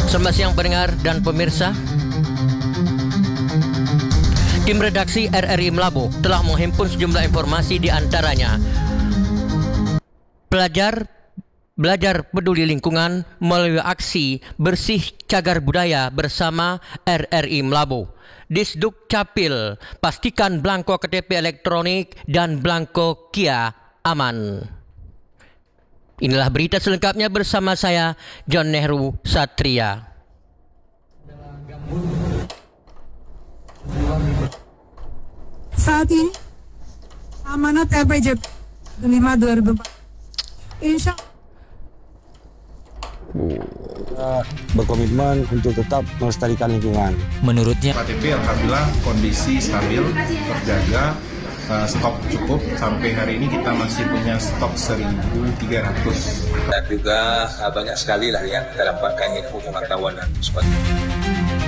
Selamat siang pendengar dan pemirsa. Tim redaksi RRI Melabu telah menghimpun sejumlah informasi, di antaranya belajar peduli lingkungan melalui aksi bersih cagar budaya bersama RRI Melabu. Disduk Capil, pastikan belangko KTP elektronik dan belangko KIA aman. Inilah berita selengkapnya bersama saya, John Nehru Satria. Saat ini amanat RPJP 5/2004 insya berkomitmen untuk tetap melestarikan lingkungan. Menurutnya, KTP alhamdulillah kondisi stabil, terjaga, stok cukup. Sampai hari ini kita masih punya stok 1.300. Dan juga banyak sekali lah yang kita dapatkan ilmu pengetahuan dan sebagainya.